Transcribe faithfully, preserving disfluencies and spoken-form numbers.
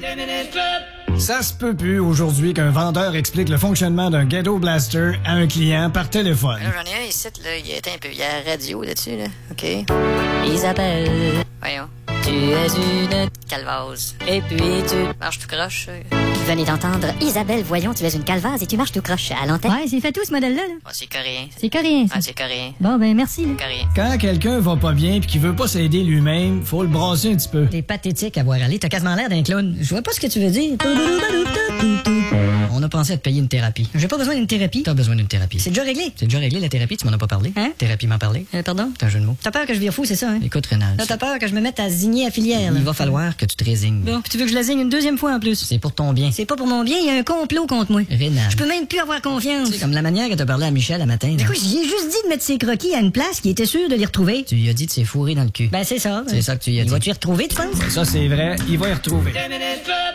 Ça se peut plus aujourd'hui qu'un vendeur explique le fonctionnement d'un Ghetto Blaster à un client par téléphone. Là, j'en ai un ici, là, il est un peu, il y a la radio là-dessus, là. OK. Isabelle. Voyons. Tu es une calvase. Et puis tu marches tout croche. Venez d'entendre Isabelle, voyons, tu es une calvase et tu marches tout croche à l'antenne. Ouais, c'est fait tout ce modèle-là. Là. Oh, c'est coréen. C'est coréen, ça. Ah, c'est coréen. Bon, ben merci. Là. Coréen. Quand quelqu'un va pas bien pis qu'il veut pas s'aider lui-même, faut le brasser un petit peu. T'es pathétique à voir aller, t'as quasiment l'air d'un clown. Je vois pas ce que tu veux dire. On a pensé à te payer une thérapie. J'ai pas besoin d'une thérapie. T'as besoin d'une thérapie. C'est déjà réglé. C'est déjà réglé la thérapie, tu m'en as pas parlé. Hein? Thérapie m'en parler. Euh, pardon? C'est un jeu de mots. T'as peur que je vire fou, c'est ça, hein? Écoute, Rénal. Là, t'as peur que je me mette à zigner à filière, là. Il va falloir que tu te résignes. Bon, puis tu veux que je la zigne une deuxième fois en plus? C'est pour ton bien. C'est pas pour mon bien, il y a un complot contre moi. Rénal. Je peux même plus avoir confiance. C'est comme la manière que t'as parlé à Michel à matin. Écoute, j'y ai juste dit de mettre ses croquis à une place qui était sûre de les retrouver. Tu lui as dit de s'est fourré dans le cul. Ben, c'est ça. C'est ça que tu y as dit. Vas-tu y retrouver, tu penses? Ça, c'est vrai, il va y retrouver.